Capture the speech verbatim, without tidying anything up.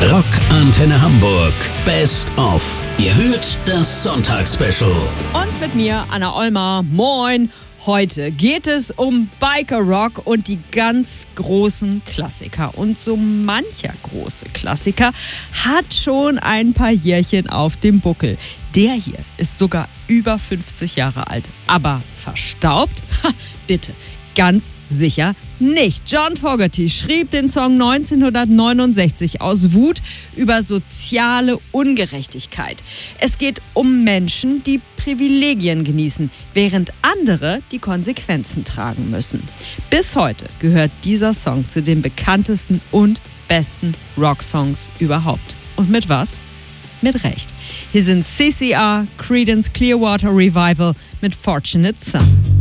Rock Antenne Hamburg Best of. Ihr hört das Sonntagsspecial. Und mit mir, Anna Ollmar. Moin. Heute geht es um Biker Rock und die ganz großen Klassiker. Und so mancher große Klassiker hat schon ein paar Jährchen auf dem Buckel. Der hier ist sogar über fünfzig Jahre alt. Aber verstaubt? Ha, bitte. Ganz sicher nicht. John Fogerty schrieb den Song neunzehnhundertneunundsechzig aus Wut über soziale Ungerechtigkeit. Es geht um Menschen, die Privilegien genießen, während andere die Konsequenzen tragen müssen. Bis heute gehört dieser Song zu den bekanntesten und besten Rocksongs überhaupt. Und mit was? Mit Recht. Hier sind C C R, Creedence Clearwater Revival mit Fortunate Son.